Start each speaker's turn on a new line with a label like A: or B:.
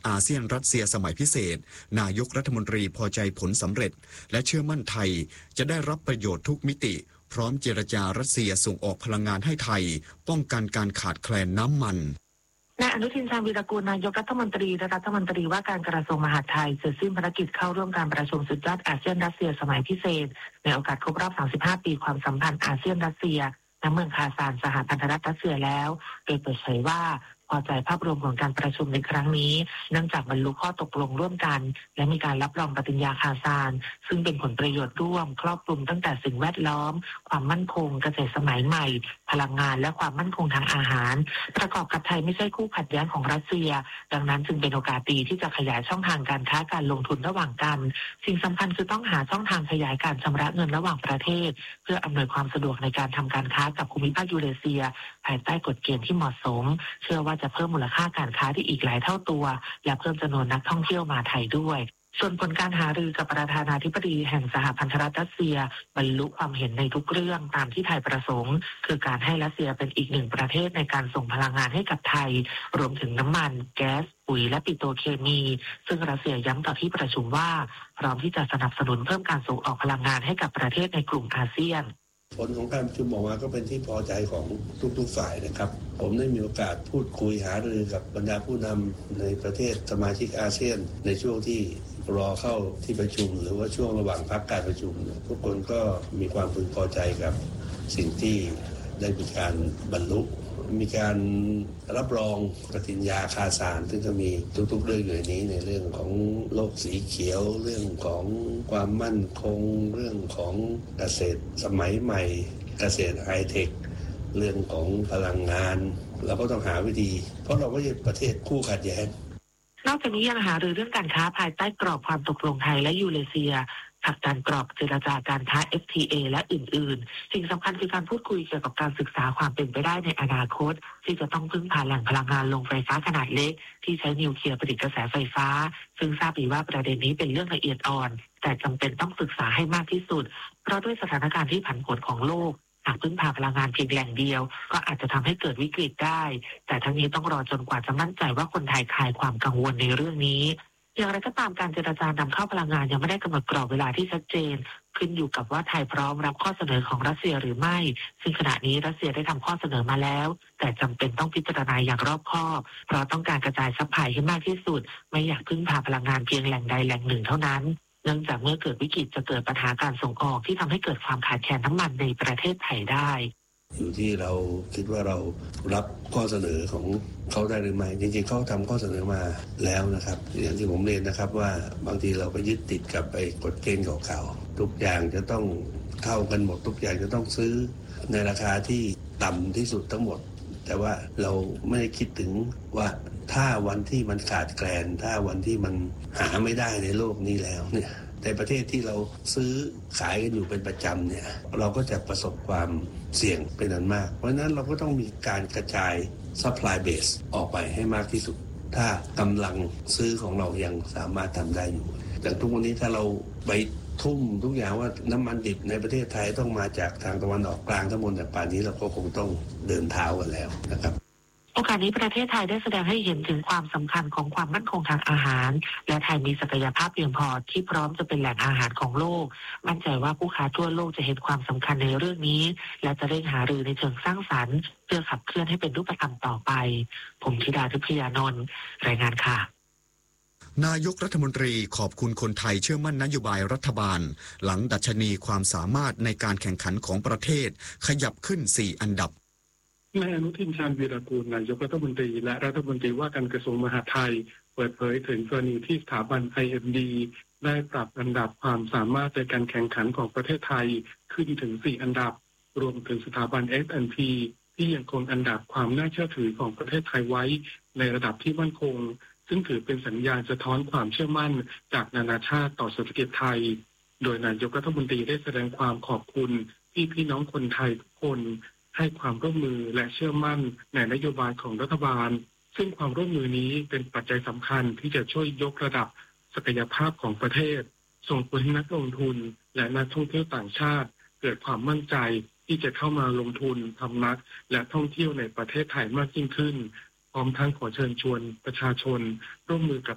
A: อาเซียนรัสเซียสมัยพิเศษนายกรัฐมนตรีพอใจผลสำเร็จและเชื่อมั่นไทยจะได้รับประโยชน์ทุกมิติพร้อมเจรจารัสเซียส่งออกพลังงานให้ไทยป้องกันการขาดแคลนน้ำมัน
B: นายอนุทินชาญวีรกูลนายกรัฐมนตรีและรัฐมนตรีว่าการกระทรวงมหาดไทยเสร็จสิ้นภารกิจเข้าร่วมการประชุมสุดยอดอาเซียนรัสเซียสมัยพิเศษในโอกาสครบรอบ35 ปีความสัมพันธ์อาเซียนรัสเซียณเมืองคาซานสหพันธรัฐรัสเซียแล้วโดยเปิดเผยว่าพอใจภาพรวมของการประชุมในครั้งนี้เนื่องจากบรรลุข้อตกลงร่วมกันและมีการรับรองปฏิญญาคาซานซึ่งเป็นผลประโยชน์ร่วมครอบคลุมตั้งแต่สิ่งแวดล้อมความมั่นคงเกษตรสมัยใหม่พลังงานและความมั่นคงทางอาหารประกอบกับไทยไม่ใช่คู่ขัดแย้งของรัสเซียดังนั้นจึงเป็นโอกาสดีที่จะขยายช่องทางการค้าการลงทุนระหว่างกันสิ่งสำคัญคือต้องหาช่องทางขยายการชำระเงินระหว่างประเทศเพื่ออำนวยความสะดวกในการทำการค้ากับภูมิภาคยูเรเซียภายใต้กฎเกณฑ์ที่เหมาะสมเชื่อว่าจะเพิ่มมูลค่าการค้าที่อีกหลายเท่าตัวและเพิ่มจำนวนนักท่องเที่ยวมาไทยด้วยส่วนผลการหารือกับประธานาธิบดีแห่งสหพันธรัฐรัสเซียบรรลุความเห็นในทุกเรื่องตามที่ไทยประสงค์คือการให้รัสเซียเป็นอีกหนึ่งประเทศในการส่งพลังงานให้กับไทยรวมถึงน้ำมันแก๊สปุ๋ยและปิโตรเคมีซึ่งรัสเซียย้ำต่อที่ประชุมว่าพร้อมที่จะสนับสนุนเพิ่มการส่งออกพลังงานให้กับประเทศในกลุ่มอาเซียน
C: ผลของการประชุมออกมาก็เป็นที่พอใจของทุกๆฝ่ายนะครับผมได้มีโอกาสพูดคุยหารือกับบรรดาผู้นำในประเทศสมาชิกอาเซียนในช่วงที่รอเข้าที่ประชุมหรือว่าช่วงระหว่างพักการประชุมทุกคนก็มีความพึงพอใจกับสิ่งที่ได้มีการบรรลุมีการรับรองปฏิญญาคาซานซึ่งจะมีทุกๆเรื่องอยู่ในนี้ในเรื่องของโลกสีเขียวเรื่องของความมั่นคงเรื่องของเกษตรสมัยใหม่เกษตรไฮเทคเรื่องของพลังงานเราก็ต้องหาวิธีเพราะเราก็เป็นประเทศคู่ขัดแย้ง
B: นอกจากนี้ยังหารือเรื่องการค้าภายใต้กรอบความตกลงไทยและยูเรเซียผลักดันกรอบเจรจาการค้า FTA และอื่นๆสิ่งสำคัญคือการพูดคุยเกี่ยวกับการศึกษาความเป็นไปได้ในอนาคตที่จะต้องพึ่งพาแหล่งพลังงานโรงไฟฟ้าขนาดเล็กที่ใช้นิวเคลียร์ผลิตกระแสไฟฟ้าซึ่งทราบดีว่าประเด็นนี้เป็นเรื่องละเอียดอ่อนแต่จำเป็นต้องศึกษาให้มากที่สุดเพราะด้วยสถานการณ์ที่ผันผวนของโลกหากพึ่งพาพลังงานเพียงแหล่งเดียวก็อาจจะทำให้เกิดวิกฤตได้แต่ทั้งนี้ต้องรอจนกว่าจะมั่นใจว่าคนไทยคลายความกังวลในเรื่องนี้อย่างไรก็ตามการเจรจานำเข้าพลังงานยังไม่ได้กำหนดกรอบเวลาที่ชัดเจนขึ้นอยู่กับว่าไทยพร้อมรับข้อเสนอของรัสเซียหรือไม่ซึ่งขณะนี้รัสเซียได้ทำข้อเสนอมาแล้วแต่จำเป็นต้องพิจารณาอย่างรอบคอบเพราะต้องการกระจายซัพพลายให้มากที่สุดไม่อยากพึ่งพาพลังงานเพียงแหล่งใดแหล่งหนึ่งเท่านั้นเนื่องจากเมื่อเกิดวิกฤตจะเกิดปัญหาการส่งออกที่ทำให้เกิดความขาดแคลนน้ำมันในประเทศไทยได้
C: อยู่ที่เราคิดว่าเรารับข้อเสนอของเขาได้หรือไม่จริงๆเขาทำข้อเสนอมาแล้วนะครับอย่างที่ผมเรียนนะครับว่าบางทีเราไปยึดติดกับไปกฎเกณฑ์เก่าๆทุกอย่างจะต้องเท่ากันหมดทุกอย่างจะต้องซื้อในราคาที่ต่ำที่สุดทั้งหมดแต่ว่าเราไม่ได้คิดถึงว่าถ้าวันที่มันขาดแคลนถ้าวันที่มันหาไม่ได้ในโลกนี้แล้วเนี่ยในประเทศที่เราซื้อขายกันอยู่เป็นประจำเนี่ยเราก็จะประสบความเสี่ยงเป็นอันมากเพราะฉะนั้นเราก็ต้องมีการกระจาย supply base ออกไปให้มากที่สุดถ้ากำลังซื้อของเรายังสามารถทำได้อยู่แต่ทุกวันนี้ถ้าเราไปทุ่มทุกอย่างว่าน้ำมันดิบในประเทศไทยต้องมาจากทางตะวันออกกลางทั้งหมดแต่ป่านนี้เราก็คงต้องเดินเท้ากันแล้วนะครับ
B: โอกาสนี้ประเทศไทยได้แสดงให้เห็นถึงความสำคัญของความมั่นคงทางอาหารและไทยมีศักยภาพเพียงพอที่พร้อมจะเป็นแหล่งอาหารของโลกมั่นใจว่าผู้ค้าทั่วโลกจะเห็นความสำคัญในเรื่องนี้และจะเร่งหารือในเชิงสร้างสรรค์เพื่อขับเคลื่อนให้เป็นรูปธรรมต่อไปผมธิดาทิพยานนท์รายงานค่ะ
A: นายกรัฐมนตรีขอบคุณคนไทยเชื่อมั่นนโยบายรัฐบาลหลังดัชนีความสามารถในการแข่งขันของประเทศขยับขึ้น4อันดับ
D: นายอนุทินชาญวีรกูลนายกรัฐมนตรีและรัฐมนตรีว่าการกระทรวงมหาดไทยเปิดเผยถึงกรณีที่สถาบัน IMD ได้ปรับอันดับความสามารถในการแข่งขันของประเทศไทยขึ้นถึง4อันดับรวมถึงสถาบัน S&P ที่ยังคงอันดับความน่าเชื่อถือของประเทศไทยไว้ในระดับที่มั่นคงซึ่งถือเป็นสัญญาณสะท้อนความเชื่อมั่นจากนานาชาติต่อเศรษฐกิจไทยโดยนายกรัฐมนตรีได้แสดงความขอบคุณที่พี่น้องคนไทยทุกคนให้ความร่วมมือและเชื่อมั่นในนโยบายของรัฐบาลซึ่งความร่วมมือนี้เป็นปัจจัยสำคัญที่จะช่วยยกระดับศักยภาพของประเทศส่งผลให้นักลงทุนและนักท่องเที่ยวต่างชาติเกิดความมั่นใจที่จะเข้ามาลงทุนพำนักและท่องเที่ยวในประเทศไทยมากยิ่งขึ้นพร้อมทั้งขอเชิญชวนประชาชนร่วมมือกับ